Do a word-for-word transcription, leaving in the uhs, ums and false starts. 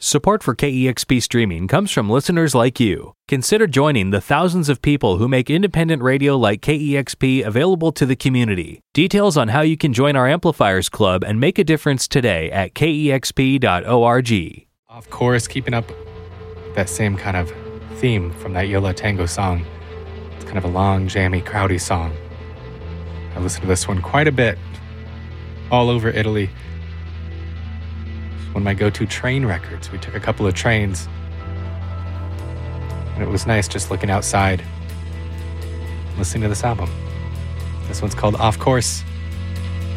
Support for K E X P streaming comes from listeners like you. Consider joining the thousands of people who make independent radio like K E X P available to the community. Details on how you can join our Amplifiers Club and make a difference today at K E X P dot org. Of course, keeping up that same kind of theme from that Yola Tango song. It's kind of a long, jammy, crowdy song. I listened to this one quite a bit, all over Italy. One of my go-to train records. We took a couple of trains, and it was nice just looking outside, listening to this album. This one's called Off Course.